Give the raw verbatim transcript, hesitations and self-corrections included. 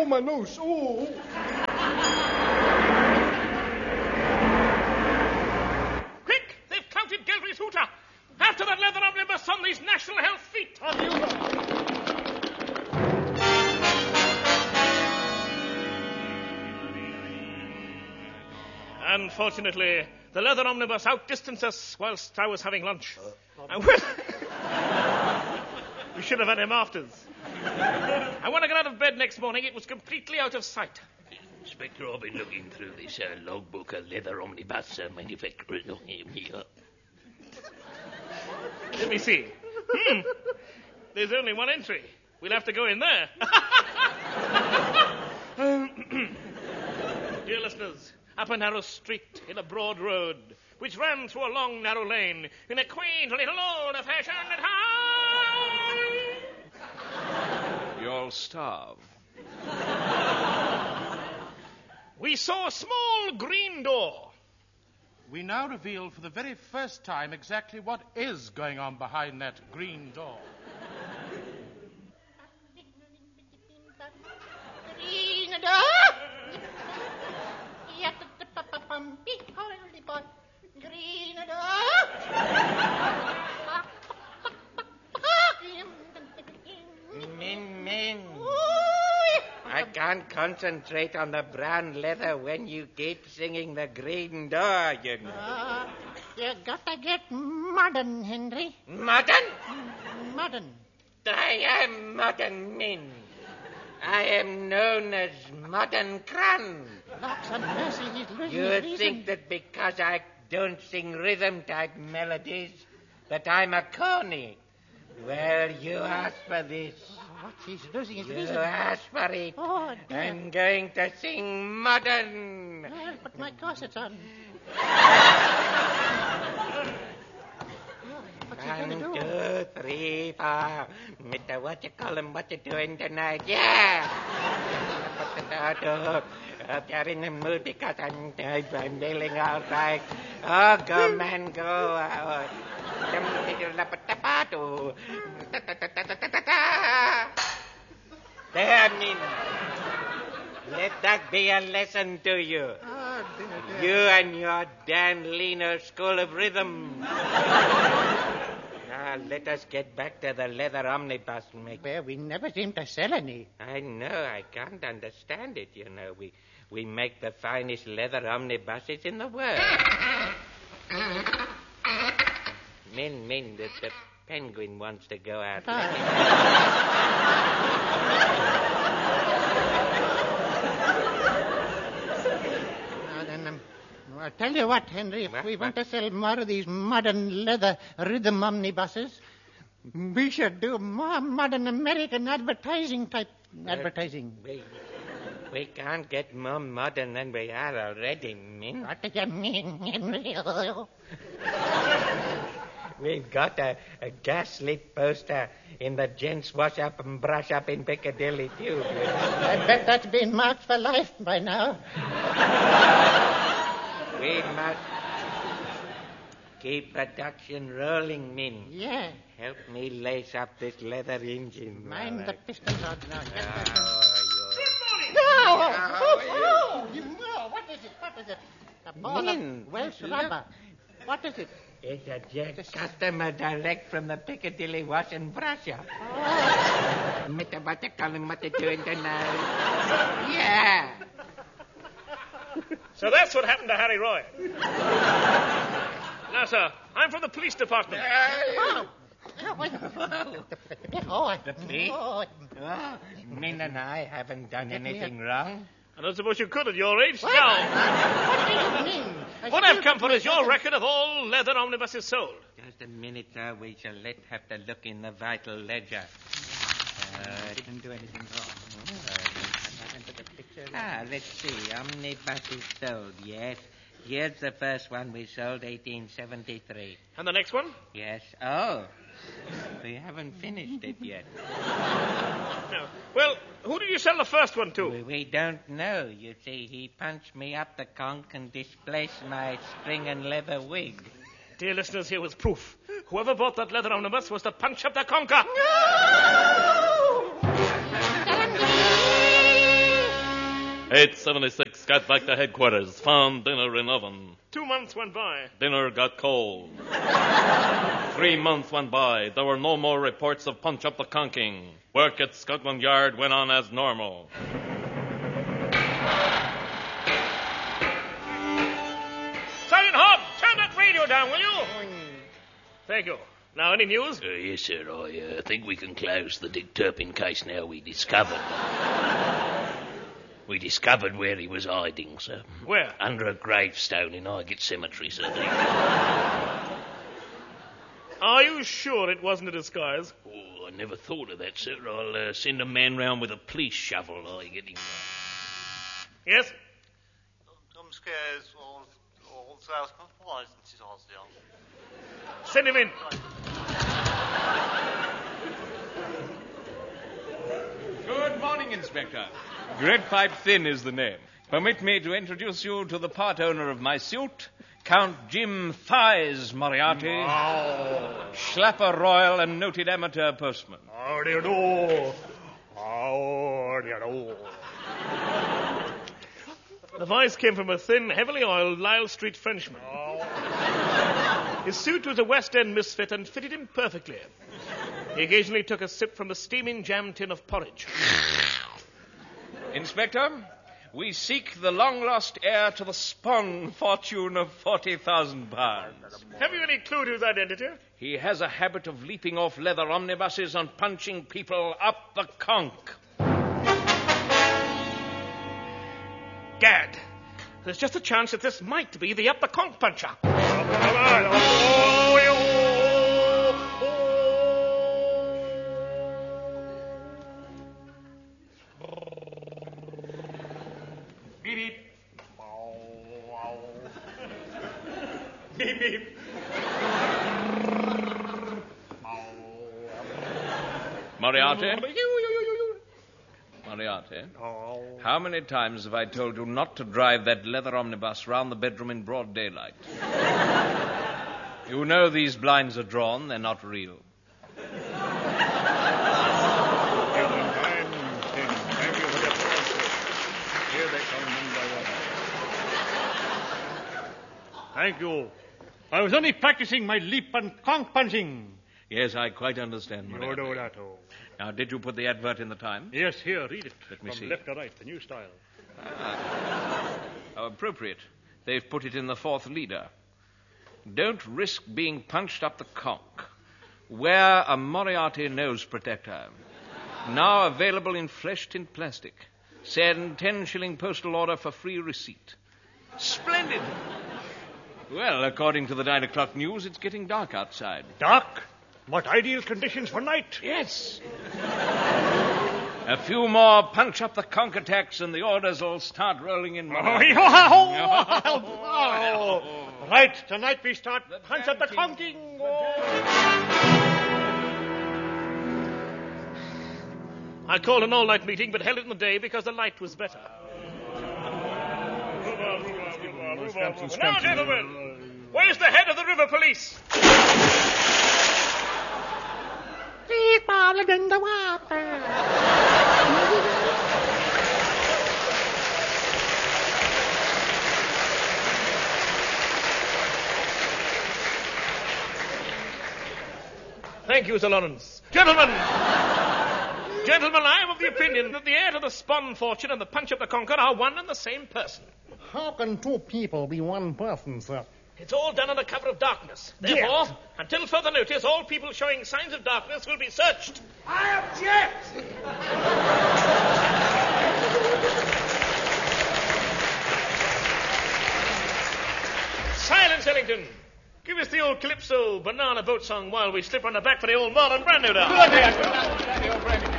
my nose. Oh. Quick! They've counted Gelry's hooter. After that leather omnibus on these national health feet. Unfortunately, the leather omnibus outdistanced us whilst I was having lunch. Uh, we should have had him afters. And when I got out of bed next morning, it was completely out of sight. Inspector, I've been looking through this uh, logbook of leather omnibus uh, manufacturers. Let me see. Hmm. There's only one entry. We'll have to go in there. Dear listeners, up a narrow street in a broad road, which ran through a long narrow lane in a quaint little old-fashioned town. You'll starve. We saw a small green door. We now reveal for the very first time exactly what is going on behind that green door. Green door? Green door? Min, min. I can't concentrate on the brown leather when you keep singing the green door, you know. Uh, you gotta get modern, Henry. Modern? Modern. I am modern, Min. I am known as Modern Cran. Lots of mercy, he's losing You his reason. think that because I don't sing rhythm-type melodies that I'm a corny? Well, you asked for this. What? He's losing his You reason. asked for it. Oh, dear. I'm going to sing modern. Well, put my corsets on. What's he going to One, do? two, three, four. Mister, what you call him? What you doing tonight? Yeah. Put the door to. Uh, they're in the mood because I'm, I'm bailing out right. Oh, go, man, go. Uh, there, Min. Let that be a lesson to you. Oh, dear, dear. You and your Dan Leaner School of Rhythm. Now, let us get back to the leather omnibus maker. Well, we never seem to sell any. I know, I can't understand it, you know. We we make the finest leather omnibuses in the world. Min, Min, the, the penguin wants to go out. Ah. Now then, um, I'll tell you what, Henry, if What, we want what? to sell more of these modern leather rhythm omnibuses, we should do more modern American advertising type advertising. We, we can't get more modern than we are already, Min. What do you mean, Henry? We've got a, a gaslit poster in the gents' wash-up and brush-up in Piccadilly, too. I bet that's been marked for life by now. We must keep production rolling, Min. Yeah. Help me lace up this leather engine. Mind while the I- piston rod now. Get that Oh, No! Oh, oh, you know. What is it? What is it? A ball Min, of Welsh look. rubber. What is it? It's a jet customer direct from the Piccadilly Wash and Brush Up. Oh. Mister What you call him, what you doing tonight? Yeah. So that's what happened to Harry Roy. Now, sir, I'm from the police department. Oh. Oh, wait. Oh, The police? Oh, Oh, Min and I haven't done Get me anything wrong. I don't suppose you could at your age. what? Now, What do you mean? I what still I've come for is your don't- record of all leather omnibuses sold. Just a minute, sir. We shall let have to look in the vital ledger. Uh, didn't do anything wrong. Ah, let's see. Omnibuses sold, yes. Here's the first one we sold, eighteen seventy-three. And the next one? Yes. Oh, we haven't finished it yet. No. Well, who did you sell the first one to? We, we don't know. You see, he punched me up the conch and displaced my string and leather wig. Dear listeners, here was proof. Whoever bought that leather omnibus was to punch up the conker. No! Stand eight seventy-six got back to headquarters, found dinner in oven. Two months went by. Dinner got cold. Three months went by. There were no more reports of punch up the conking. Work at Scotland Yard went on as normal. Sergeant Hobb, turn that radio down, will you? Thank you. Now, any news? Uh, yes, sir. I uh, think we can close the Dick Turpin case now. We discovered... we discovered where he was hiding, sir. Where? Under a gravestone in Highgate Cemetery, sir. Are you sure it wasn't a disguise? Oh, I never thought of that, sir. I'll uh, send a man round with a police shovel. I get him. Yes? Some scares all all South compliance. Send him in. Good morning, Inspector. Great Pipe Thin is the name. Permit me to introduce you to the part owner of my suit, Count Jim Thighs Moriarty, Oh. Schlapper Royal and noted amateur postman. How do you do? How do you do? The voice came from a thin, heavily oiled Lyle Street Frenchman. His suit was a West End misfit and fitted him perfectly. He occasionally took a sip from a steaming jam tin of porridge. Inspector, we seek the long-lost heir to the Spon fortune of forty thousand pounds. Have you any clue to his identity? He has a habit of leaping off leather omnibuses and punching people up the conch. Gad, there's just a chance that this might be the up-the-conch puncher. Beep, beep. Beep, beep. Moriarty? Moriarty? How many times have I told you not to drive that leather omnibus round the bedroom in broad daylight? You know these blinds are drawn, they're not real. Thank you. I was only practicing my leap and conch punching. Yes, I quite understand, Moriarty. No, no, that, oh. Now, did you put the advert in the Times? Yes, here, read it. Let me From see. left to right, the new style. Ah. How appropriate. They've put it in the fourth leader. Don't risk being punched up the conch. Wear a Moriarty nose protector. Now available in fresh-tint plastic. Send ten-shilling postal order for free receipt. Splendid. Well, according to the nine o'clock news, it's getting dark outside. Dark? What ideal conditions for night? Yes. A few more punch-up-the-conch attacks and the orders will start rolling in. Oh, oh, oh. Right, tonight we start punch up the conking. I called an all-night meeting, but held it in the day because the light was better. Now, gentlemen, where's the head of the river police? He's falling in the water. Thank you, Sir Lawrence. Gentlemen! Gentlemen, I am of the opinion that the heir to the Spon fortune and the punch up the conquer are one and the same person. How can two people be one person, sir? It's all done under cover of darkness. Therefore, yes. Until further notice, all people showing signs of darkness will be searched. I object! Silence, Ellington. Give us the old Calypso banana boat song while we slip on the back for the old Marlon Brando down. Good idea. Good idea, old Brando.